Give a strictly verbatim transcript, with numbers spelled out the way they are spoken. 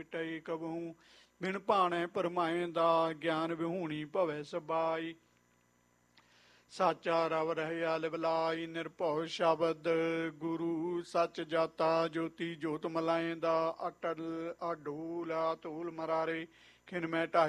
ਮਿਟਾਈ ਕਬਹੂ ਬਿਨ ਭਾਣੇ ਪਰਮਾਏ ਦਾ, ਗਿਆਨ ਵਿਹੂਣੀ ਭਵੈ ਸਬਾਈ। ਸਾਚਾ ਰਵ ਰਹਿਆ ਲਿਵਲਾਈ, ਨਿਰਭਉ ਸ਼ਬਦ ਗੁਰੂ ਸੱਚ ਜਾਤਾ, ਜੋਤੀ ਜੋਤ ਮਲਾਏ ਦਾ, ਅਟਲ ਅਡੂਲ ਅਤੂਲ ਮਰਾਰੇ, ਖਿਨ ਮੈਂ ਢਾਈ